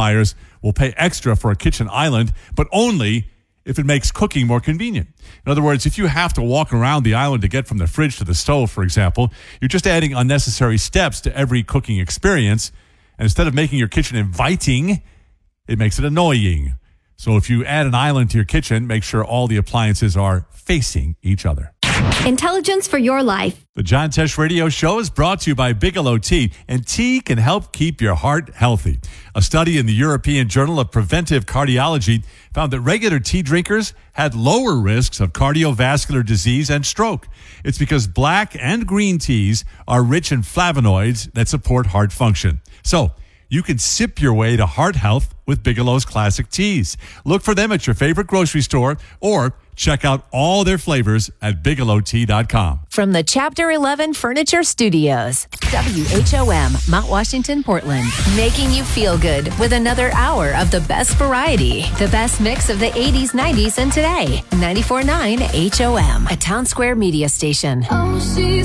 buyers will pay extra for a kitchen island, but only if it makes cooking more convenient. In other words, if you have to walk around the island to get from the fridge to the stove, for example, you're just adding unnecessary steps to every cooking experience. And instead of making your kitchen inviting, it makes it annoying. So if you add an island to your kitchen, make sure all the appliances are facing each other. Intelligence for your life. The John Tesh Radio Show is brought to you by Bigelow Tea, and tea can help keep your heart healthy. A study in the European Journal of Preventive Cardiology found that regular tea drinkers had lower risks of cardiovascular disease and stroke. It's because black and green teas are rich in flavonoids that support heart function. So, you can sip your way to heart health with Bigelow's classic teas. Look for them at your favorite grocery store or check out all their flavors at BigelowTea.com. From the Chapter 11 Furniture Studios, WHOM, Mount Washington, Portland. Making you feel good with another hour of the best variety. The best mix of the 80s, 90s, and today. 94.9 HOM, a Town Square media station. Oh, she's